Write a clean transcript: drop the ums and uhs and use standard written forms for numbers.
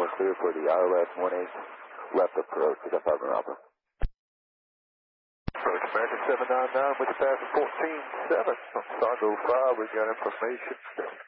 we're clear for the ILS 18 left approach. Is that 5 Alpha? Approach American 799 with the passing 14-7 on Stargo 5. We got information.